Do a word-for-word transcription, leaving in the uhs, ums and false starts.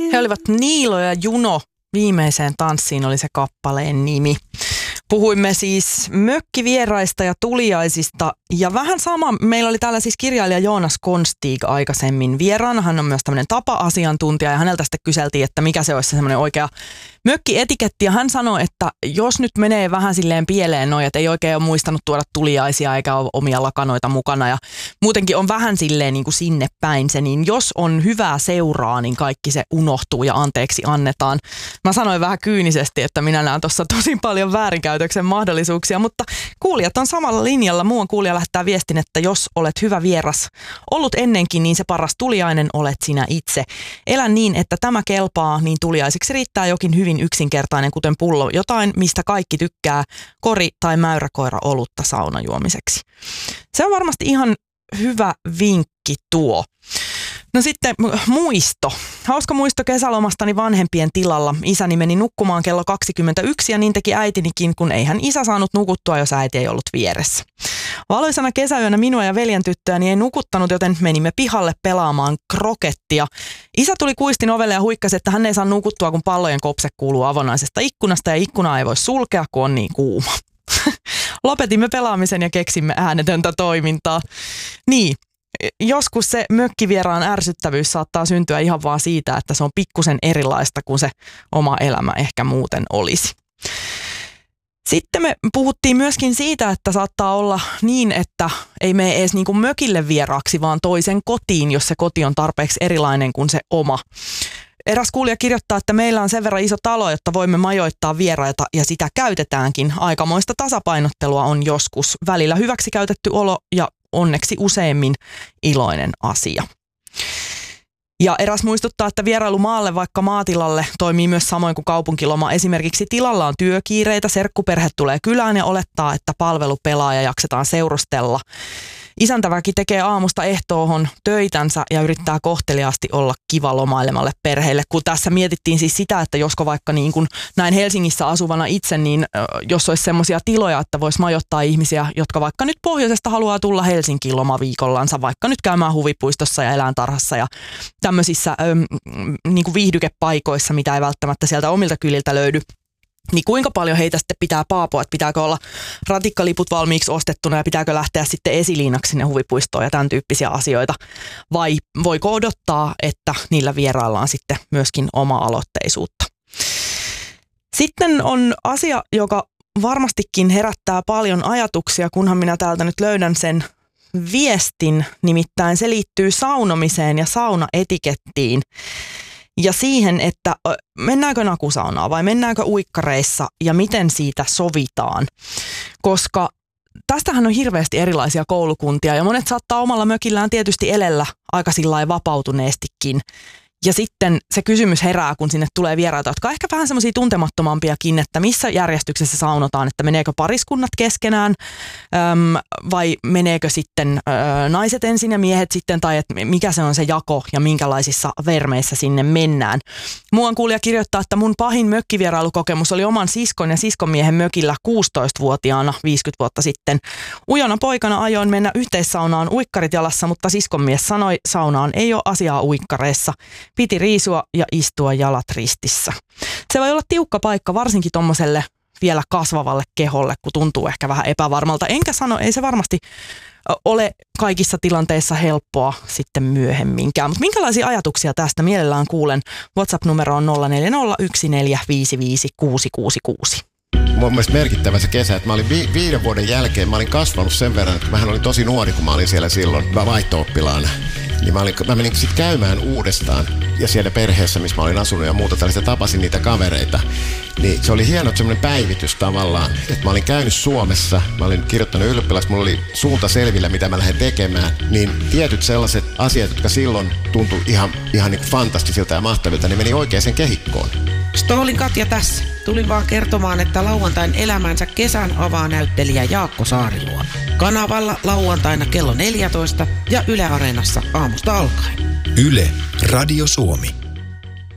He olivat Niilo ja Juno. Viimeiseen tanssiin oli se kappaleen nimi. Puhuimme siis mökkivieraista ja tuliaisista ja vähän sama, meillä oli täällä siis kirjailija Joonas Konstig aikaisemmin vieraana. Hän on myös tämmöinen tapa-asiantuntija ja häneltä sitten kyseltiin, että mikä se olisi se semmoinen oikea mökkietiketti ja hän sanoi, että jos nyt menee vähän silleen pieleen noin, että ei oikein ole muistanut tuoda tuliaisia eikä ole omia lakanoita mukana ja muutenkin on vähän silleen niin kuin sinne päin se, niin jos on hyvää seuraa, niin kaikki se unohtuu ja anteeksi annetaan. Mä sanoin vähän kyynisesti, että minä näen tuossa tosi paljon väärinkäytöksen mahdollisuuksia, mutta kuulijat on samalla linjalla. Muuan kuulija lähettää viestin, että jos olet hyvä vieras ollut ennenkin, niin se paras tuliainen olet sinä itse. Elä niin, että tämä kelpaa, niin tuliaisiksi riittää jokin hyvin yksinkertainen, kuten pullo, jotain, mistä kaikki tykkää, kori tai mäyräkoira olutta saunajuomiseksi. Se on varmasti ihan hyvä vinkki tuo. No sitten muisto. Hauska muisto kesälomastani vanhempien tilalla. Isäni meni nukkumaan kello kaksikymmentäyksi ja niin teki äitinikin, kun ei hän isä saanut nukuttua, jos äiti ei ollut vieressä. Valoisana kesäyönä minua ja veljen tyttöäni ei nukuttanut, joten menimme pihalle pelaamaan krokettia. Isä tuli kuistin ovelle ja huikkasi, että hän ei saa nukuttua, kun pallojen kopse kuuluu avonaisesta ikkunasta ja ikkunaa ei voi sulkea, kun on niin kuuma. Lopetimme pelaamisen ja keksimme äänetöntä toimintaa. Niin. Joskus se mökkivieraan ärsyttävyys saattaa syntyä ihan vaan siitä, että se on pikkusen erilaista kuin se oma elämä ehkä muuten olisi. Sitten me puhuttiin myöskin siitä, että saattaa olla niin, että ei mene edes niin kuin mökille vieraaksi, vaan toisen kotiin, jos se koti on tarpeeksi erilainen kuin se oma. Eräs kuulija kirjoittaa, että meillä on sen verran iso talo, jotta voimme majoittaa vieraita ja sitä käytetäänkin. Aikamoista tasapainottelua on joskus. Välillä hyväksi käytetty olo ja onneksi useimmin iloinen asia. Ja eräs muistuttaa, että vierailu maalle vaikka maatilalle toimii myös samoin kuin kaupunkiloma. Esimerkiksi tilalla on työkiireitä, serkkuperhe tulee kylään ja olettaa, että palvelu pelaa ja jaksetaan seurustella. Isäntäväki tekee aamusta ehtoohon töitänsä ja yrittää kohteliaasti olla kiva lomailemalle perheelle. Kun tässä mietittiin siis sitä, että josko vaikka niin kuin näin Helsingissä asuvana itse, niin jos olisi semmoisia tiloja, että voisi majoittaa ihmisiä, jotka vaikka nyt pohjoisesta haluaa tulla Helsinkiin lomaviikollansa, vaikka nyt käymään huvipuistossa ja eläintarhassa ja tämmöisissä ähm, niin kuin viihdykepaikoissa, mitä ei välttämättä sieltä omilta kyliltä löydy. Niin kuinka paljon heitä sitten pitää paapoa, että pitääkö olla ratikkaliput valmiiksi ostettuna ja pitääkö lähteä sitten esiliinaksi sinne huvipuistoon ja tämän tyyppisiä asioita. Vai voiko odottaa, että niillä vieraillaan sitten myöskin oma-aloitteisuutta. Sitten on asia, joka varmastikin herättää paljon ajatuksia, kunhan minä täältä nyt löydän sen viestin. Nimittäin se liittyy saunomiseen ja saunaetikettiin. Ja siihen, että mennäänkö nakusaunaa vai mennäänkö uikkareissa ja miten siitä sovitaan. Koska tästähän on hirveästi erilaisia koulukuntia ja monet saattaa omalla mökillään tietysti elellä aika sillai vapautuneestikin. Ja sitten se kysymys herää, kun sinne tulee vieraita, jotka on ehkä vähän semmoisia tuntemattomampiakin, että missä järjestyksessä saunotaan, että meneekö pariskunnat keskenään äm, vai meneekö sitten ä, naiset ensin ja miehet sitten, tai että mikä se on se jako ja minkälaisissa vermeissä sinne mennään. Muuan kuulija kirjoittaa, että mun pahin mökkivierailukokemus oli oman siskon ja siskonmiehen mökillä kuusitoistavuotiaana viisikymmentä vuotta sitten. Ujona poikana ajoin mennä yhteissaunaan uikkarit jalassa, mutta siskonmies sanoi, saunaan ei ole asiaa uikkareissa. Piti riisua ja istua jalat ristissä. Se voi olla tiukka paikka varsinkin tommoselle vielä kasvavalle keholle, kun tuntuu ehkä vähän epävarmalta. Enkä sano, ei se varmasti ole kaikissa tilanteissa helppoa sitten myöhemminkään. Mutta minkälaisia ajatuksia tästä mielellään kuulen? WhatsApp-numero on nolla neljä nolla yksi neljä viisi viisi kuusi kuusi kuusi. Mun mielestä merkittävä se kesä, että mä olin vi- viiden vuoden jälkeen, mä olin kasvanut sen verran, että mähän olin tosi nuori, kun mä olin siellä silloin vaihto-oppilaana. Niin mä, olin, mä menin sitten käymään uudestaan ja siellä perheessä, missä mä olin asunut ja muuta tällaista, tapasin niitä kavereita. Niin se oli hieno semmoinen päivitys tavallaan, että mä olin käynyt Suomessa, mä olin kirjoittanut ylioppilaaksi, mulla oli suunta selvillä, mitä mä lähden tekemään. Niin tietyt sellaiset asiat, jotka silloin tuntui ihan, ihan niin kuin fantastisilta ja mahtavilta, niin meni oikeaan kehikkoon. Stoolin Katja tässä. Tulin vaan kertomaan, että lauantain elämänsä kesän avaa näyttelijä Jaakko Saariluoto. Kanavalla lauantaina kello neljätoista ja Yle Areenassa aamusta alkaen. Yle Radio Suomi.